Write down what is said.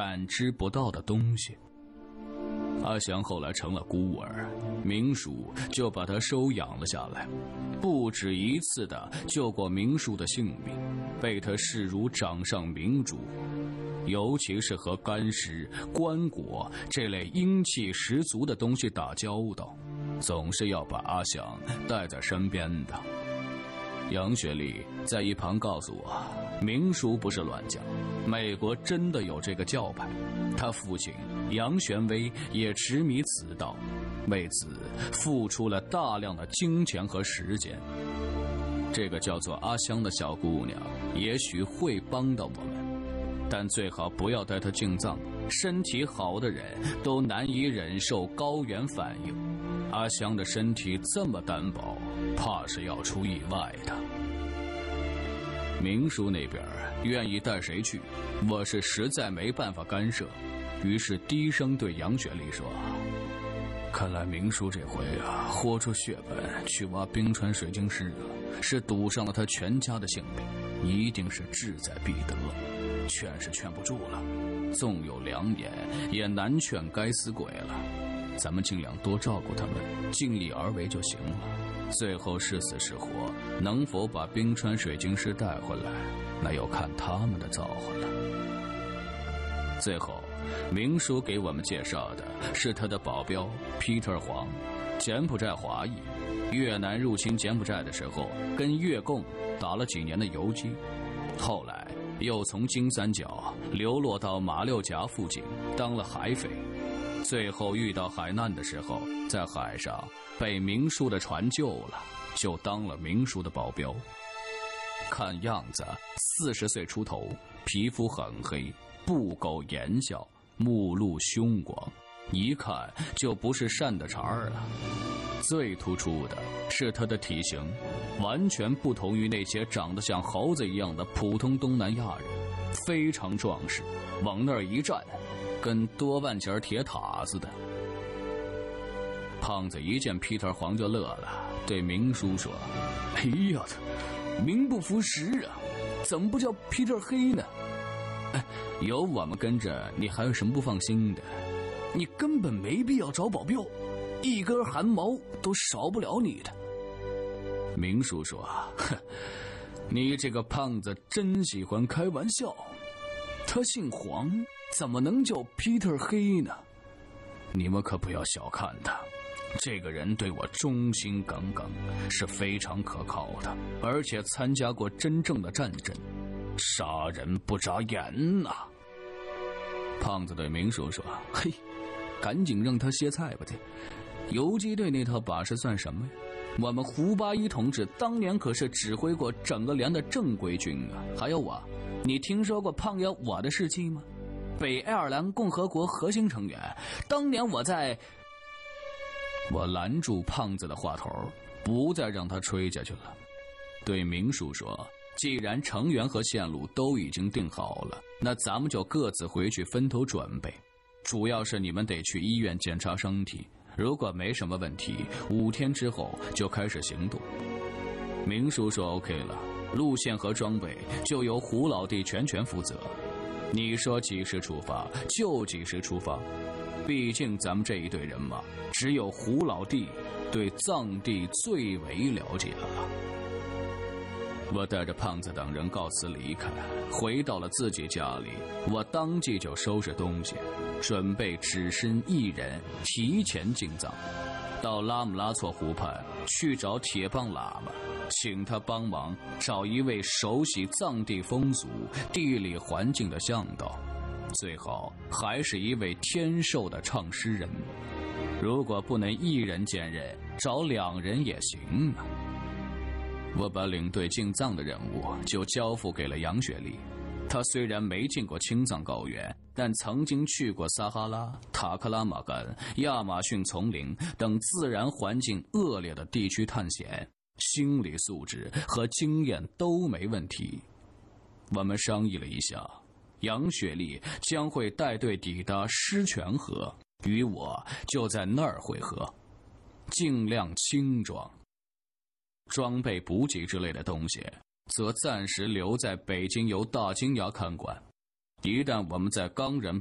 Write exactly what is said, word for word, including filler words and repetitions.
感知不到的东西。阿祥后来成了孤儿，明叔就把他收养了下来，不止一次的救过明叔的性命，被他视如掌上明珠。尤其是和干尸、棺椁这类阴气十足的东西打交道，总是要把阿祥带在身边的。杨雪丽在一旁告诉我，明叔不是乱讲，美国真的有这个教派，他父亲杨玄威也痴迷此道，为此付出了大量的金钱和时间。这个叫做阿香的小姑娘也许会帮到我们，但最好不要带她进藏，身体好的人都难以忍受高原反应，阿香的身体这么单薄，怕是要出意外的。明叔那边愿意带谁去，我是实在没办法干涉，于是低声对杨雪丽说，看来明叔这回啊豁出血本去挖冰川水晶石了，是赌上了他全家的性命，一定是志在必得，劝是劝不住了，纵有良言也难劝该死鬼了，咱们尽量多照顾他们，尽力而为就行了，最后是死是活，能否把冰川水晶石带回来，那要看他们的造化了。最后明叔给我们介绍的是他的保镖皮特黄，柬埔寨华裔，越南入侵柬埔寨的时候跟越共打了几年的游击，后来又从金三角流落到马六甲附近当了海匪，最后遇到海难的时候在海上被明叔的船救了，就当了明叔的保镖。看样子四十岁出头，皮肤很黑，不苟言笑，目露凶光，一看就不是善的茬儿了。最突出的是他的体型，完全不同于那些长得像猴子一样的普通东南亚人，非常壮实，往那儿一站，跟多万节铁塔似的。胖子一见皮特黄就乐了，对明叔说，哎呀，名不符实啊，怎么不叫皮特黑呢？哎，有我们跟着你还有什么不放心的？你根本没必要找保镖，一根汗毛都少不了你的。明叔说，哼，你这个胖子真喜欢开玩笑，他姓黄，怎么能叫皮特黑呢？你们可不要小看他，这个人对我忠心耿耿，是非常可靠的，而且参加过真正的战争，杀人不眨眼呐、啊。胖子对明叔说，嘿，赶紧让他歇菜吧去，游击队那套把式算什么呀？我们胡八一同志当年可是指挥过整个连的正规军啊！还有我，你听说过胖爷我的事迹吗？北爱尔兰共和国核心成员，当年我在……我拦住胖子的话头，不再让他吹下去了，对明叔说，既然成员和线路都已经定好了，那咱们就各自回去分头准备，主要是你们得去医院检查身体，如果没什么问题，五天之后就开始行动。明叔说 OK 了，路线和装备就由胡老弟全权负责，你说几时出发就几时出发，毕竟咱们这一队人马只有胡老弟对藏地最为了解了。我带着胖子等人告辞离开，回到了自己家里，我当即就收拾东西，准备只身一人提前进藏，到拉姆拉措湖畔去找铁棒喇嘛，请他帮忙找一位熟悉藏地风俗地理环境的向导，最好还是一位天授的唱诗人，如果不能一人兼任，找两人也行啊。我把领队进藏的任务就交付给了杨雪丽，她虽然没进过青藏高原，但曾经去过撒哈拉、塔克拉玛干、亚马逊丛林等自然环境恶劣的地区探险，心理素质和经验都没问题。我们商议了一下，杨雪丽将会带队抵达狮泉河，与我就在那儿会合，尽量轻装。装备补给之类的东西则暂时留在北京由大金牙看管，一旦我们在冈仁